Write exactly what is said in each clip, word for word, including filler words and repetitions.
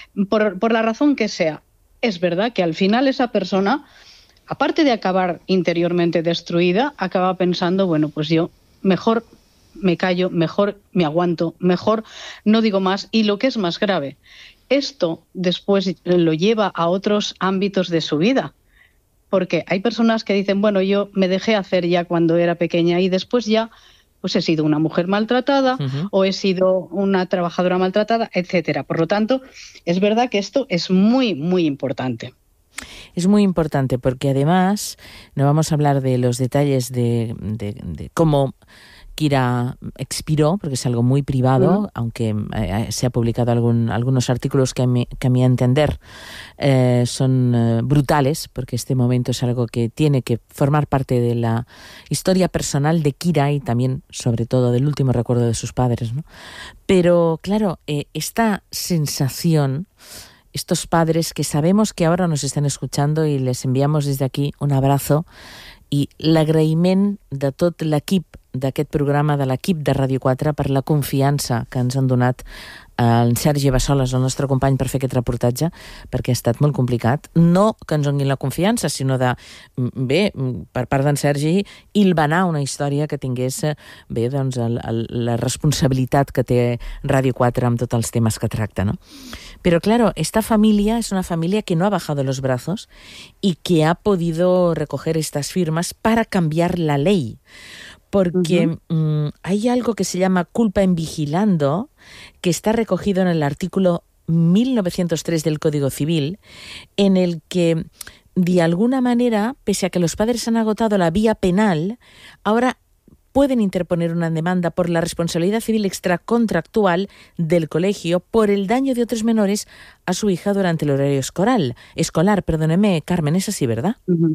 por, por la razón que sea. Es verdad que al final esa persona, aparte de acabar interiormente destruida, acaba pensando, bueno, pues yo mejor me callo, mejor me aguanto, mejor no digo más. Y lo que es más grave, esto después lo lleva a otros ámbitos de su vida. Porque hay personas que dicen, bueno, yo me dejé hacer ya cuando era pequeña y después ya pues he sido una mujer maltratada uh-huh. o he sido una trabajadora maltratada, etcétera. Por lo tanto, es verdad que esto es muy, muy importante. Es muy importante porque además no vamos a hablar de los detalles de, de, de cómo Kira expiró, porque es algo muy privado, uh-huh. aunque eh, se ha publicado algún, algunos artículos que a mi, que a mi entender eh, son eh, brutales, porque este momento es algo que tiene que formar parte de la historia personal de Kira y también, sobre todo, del último recuerdo de sus padres, ¿no? Pero, claro, eh, esta sensación, estos padres que sabemos que ahora nos están escuchando y les enviamos desde aquí un abrazo i l'agraïment de tot l'equip d'aquest programa, de l'equip de Ràdio quatre, per la confiança que ens han donat en Sergi Bassoles, el nostre company, per fer aquest reportatge, perquè ha estat molt complicat. No que ens donin la confiança, sinó de, bé, per part d'en Sergi, hilvanar una història que tingués, bé, doncs, el, el, la responsabilitat que té Ràdio quatre amb tots els temes que tracta, no? Pero claro, esta familia es una familia que no ha bajado los brazos y que ha podido recoger estas firmas para cambiar la ley. Porque uh-huh. mmm, hay algo que se llama culpa en vigilando, que está recogido en el artículo mil novecientos tres del Código Civil, en el que, de alguna manera, pese a que los padres han agotado la vía penal, ahora pueden interponer una demanda por la responsabilidad civil extracontractual del colegio por el daño de otros menores a su hija durante el horario escolar. Escolar, perdóneme, Carmen, es así, ¿verdad? Uh-huh.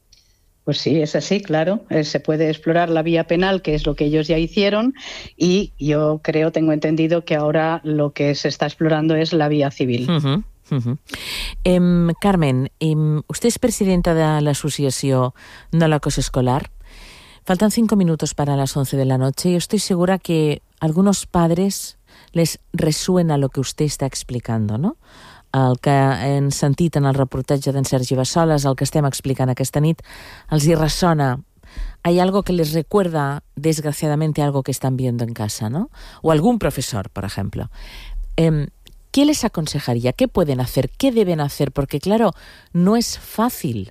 Pues sí, es así, claro. Eh, se puede explorar la vía penal, que es lo que ellos ya hicieron, y yo creo, tengo entendido que ahora lo que se está explorando es la vía civil. Uh-huh. Uh-huh. Eh, Carmen, eh, usted es presidenta de la asociación No l'Acoso Escolar. Faltan cinco minutos para las once de la noche y estoy segura que a algunos padres les resuena lo que usted está explicando, no? El que hem sentit en el reportatge d'en Sergi Bassoles, el que estem explicant aquesta nit, els hi ressona. Hay algo que les recuerda, desgraciadamente, algo que están viendo en casa, ¿no? O algún profesor, por ejemplo. Eh, ¿Qué les aconsejaría? ¿Qué pueden hacer? ¿Qué deben hacer? Porque, claro, no és fàcil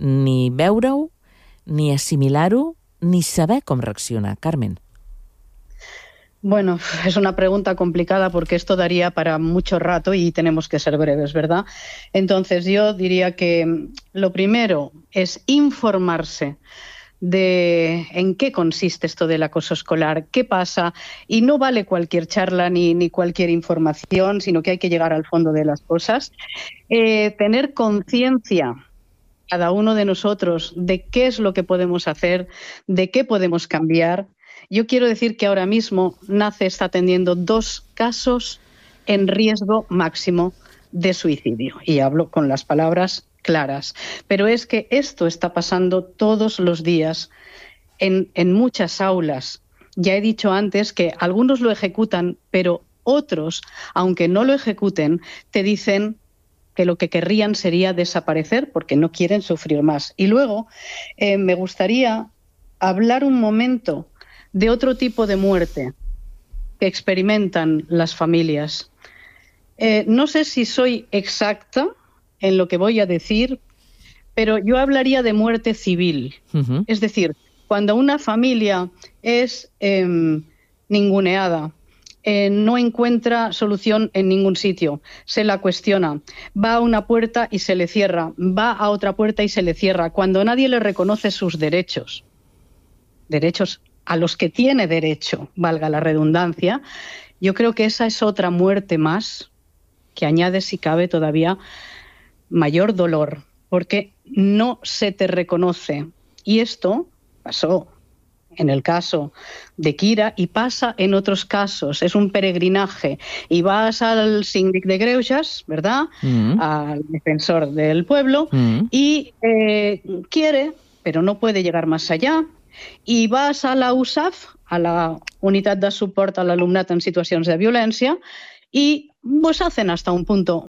ni veure-ho, ni assimilar-ho, ni saber com reaccionar. Carmen. Bueno, es una pregunta complicada porque esto daría para mucho rato y tenemos que ser breves, ¿verdad? Entonces yo diría que lo primero es informarse de en qué consiste esto del acoso escolar, qué pasa, y no vale cualquier charla ni, ni cualquier información, sino que hay que llegar al fondo de las cosas. Eh, tener conciencia cada uno de nosotros de qué es lo que podemos hacer, de qué podemos cambiar. Yo quiero decir que ahora mismo NACE está atendiendo dos casos en riesgo máximo de suicidio. Y hablo con las palabras claras. Pero es que esto está pasando todos los días en, en muchas aulas. Ya he dicho antes que algunos lo ejecutan, pero otros, aunque no lo ejecuten, te dicen que lo que querrían sería desaparecer porque no quieren sufrir más. Y luego eh, me gustaría hablar un momento de otro tipo de muerte que experimentan las familias. Eh, no sé si soy exacta en lo que voy a decir, pero yo hablaría de muerte civil. Uh-huh. Es decir, cuando una familia es eh, ninguneada, eh, no encuentra solución en ningún sitio, se la cuestiona, va a una puerta y se le cierra, va a otra puerta y se le cierra, cuando nadie le reconoce sus derechos, derechos a los que tiene derecho, valga la redundancia, yo creo que esa es otra muerte más que añade, si cabe, todavía mayor dolor, porque no se te reconoce. Y esto pasó en el caso de Kira y pasa en otros casos. Es un peregrinaje y vas al síndic de Greuges, ¿verdad? Mm. Al defensor del pueblo, mm. y eh, quiere, pero no puede llegar más allá. I vas a la U S A F, a la Unitat de Suport a l'Alumnat en Situacions de Violència, y pues hacen hasta un punto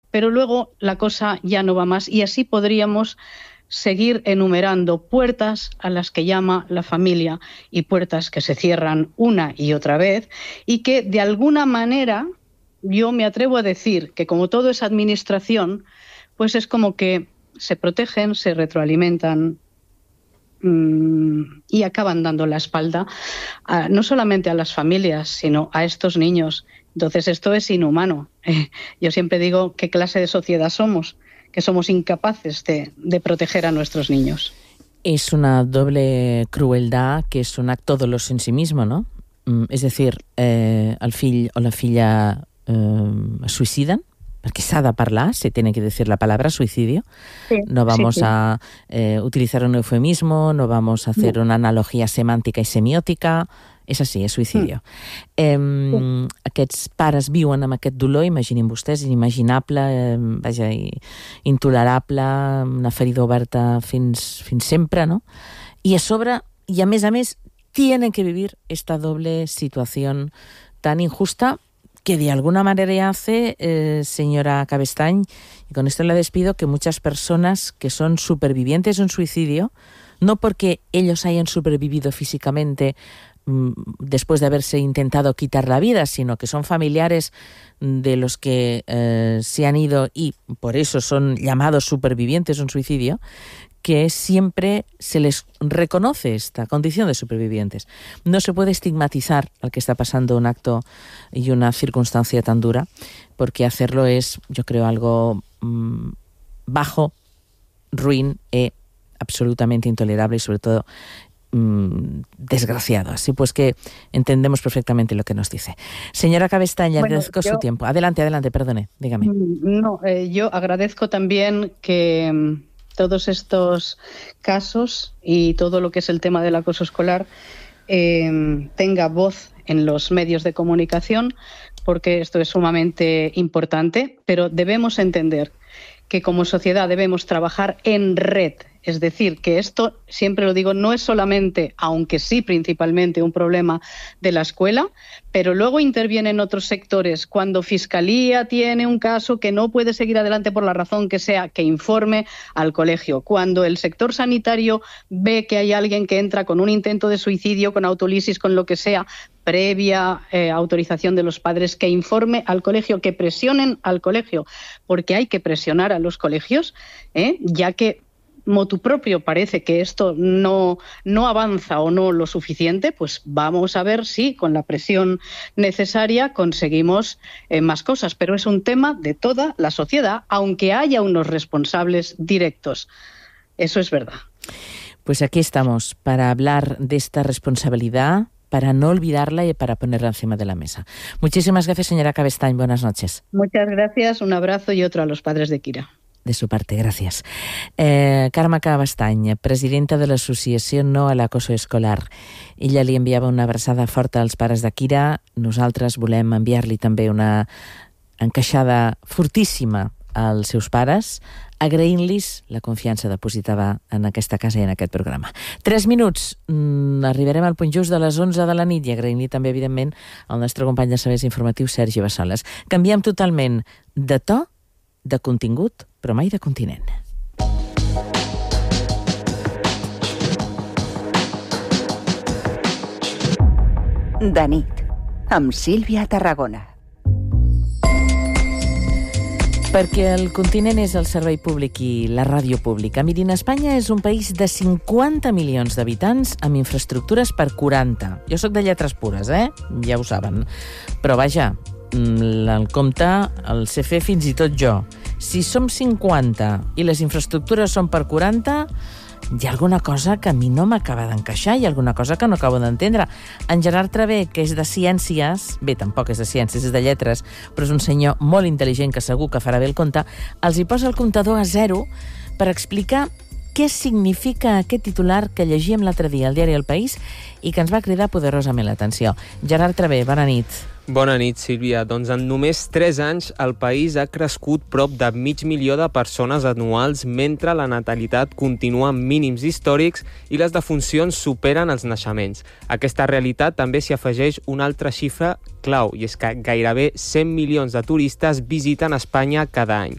pero luego la cosa ya no va más y así podríamos seguir enumerando puertas a las que llama la familia y puertas que se cierran una y otra vez y que de alguna manera yo me atrevo a decir que como todo es administración, pues es como que se protegen, se retroalimentan mmm, y acaban dando la espalda a, no solamente a las familias, sino a estos niños. Entonces esto es inhumano. Eh, yo siempre digo qué clase de sociedad somos, que somos incapaces de, de proteger a nuestros niños. Es una doble crueldad que es un acto doloso en sí mismo, ¿no? Es decir, eh, el fill o la filla eh, es suiciden, perquè s'ha de parlar, se tiene que decir la palabra suicidio. Sí, no vamos sí, sí. a eh, utilizar un eufemismo, no vamos a hacer no. una analogía semántica y semiótica. És així, és suïcidio. Mm. Eh, mm. Aquests pares viuen amb aquest dolor, imaginin vostès, inimaginable, eh, vaja, intolerable, una ferida oberta fins, fins sempre, ¿no? Y a sobre, y a més a més, tienen que vivir esta doble situación tan injusta que de alguna manera hace, eh, señora Cabestany, y con esto la despido, que muchas personas que son supervivientes de un suicidio, no porque ellos hayan supervivido físicamente después de haberse intentado quitar la vida, sino que son familiares de los que eh, se han ido y por eso son llamados supervivientes de un suicidio, que siempre se les reconoce esta condición de supervivientes. No se puede estigmatizar al que está pasando un acto y una circunstancia tan dura, porque hacerlo es, yo creo, algo mmm, bajo, ruin e absolutamente intolerable y sobre todo desgraciado. Así pues que entendemos perfectamente lo que nos dice. Señora Cabestany, bueno, agradezco yo, su tiempo. Adelante, adelante, perdone, dígame. No, eh, yo agradezco también que um, todos estos casos y todo lo que es el tema del acoso escolar eh, tenga voz en los medios de comunicación, porque esto es sumamente importante, pero debemos entender que como sociedad debemos trabajar en red. Es decir, que esto, siempre lo digo, no es solamente, aunque sí principalmente, un problema de la escuela, pero luego interviene en otros sectores. Cuando Fiscalía tiene un caso que no puede seguir adelante por la razón que sea, que informe al colegio. Cuando el sector sanitario ve que hay alguien que entra con un intento de suicidio, con autolisis, con lo que sea, previa eh, autorización de los padres, que informe al colegio, que presionen al colegio, porque hay que presionar a los colegios, ¿eh? ya que motu propio parece que esto no, no avanza o no lo suficiente, pues vamos a ver si con la presión necesaria conseguimos eh, más cosas. Pero es un tema de toda la sociedad, aunque haya unos responsables directos. Eso es verdad. Pues aquí estamos para hablar de esta responsabilidad, para no olvidarla y para ponerla encima de la mesa. Muchísimas gracias, señora Cabestany. Buenas noches. Muchas gracias. Un abrazo y otro a los padres de Kira. De su parte, gràcies. Eh, Carme Cabestany, presidenta de l'associació No a l'Acoso Escolar. Ella li enviava una abraçada forta als pares de Kira. Nosaltres volem enviar-li també una encaixada fortíssima als seus pares, agraint-los la confiança depositada en aquesta casa i en aquest programa. Tres minuts, mm, arribarem al punt just de les onze de la nit i agraint-li també, evidentment, al nostre company de serveis informatius, Sergi Bassoles. Canviem totalment de to, de contingut, però mai de continent. De nit, amb Sílvia Tarragona. Perquè el continent és el servei públic i la ràdio pública. Mirin, Espanya és un país de cinquanta milions d'habitants amb infraestructures per quaranta. Jo sóc de lletres pures, eh? Ja ho saben. Però vaja, el compte el sé fer fins i tot jo. Si som cinquanta i les infraestructures són per quaranta, hi ha alguna cosa que a mi no m'acaba d'encaixar, hi ha alguna cosa que no acabo d'entendre. En Gerard Travé, que és de ciències, bé, tampoc és de ciències, és de lletres, però és un senyor molt intel·ligent que segur que farà bé el compte, els hi posa el comptador a zero per explicar què significa aquest titular que llegíem l'altre dia al diari El País i que ens va cridar poderosament l'atenció. Gerard Travé, bona nit. Bona nit, Sílvia. Doncs en només tres anys el país ha crescut prop de mig milió de persones anuals mentre la natalitat continua en mínims històrics i les defuncions superen els naixements. A aquesta realitat també s'hi afegeix una altra xifra clau, i és que gairebé cent milions de turistes visiten Espanya cada any.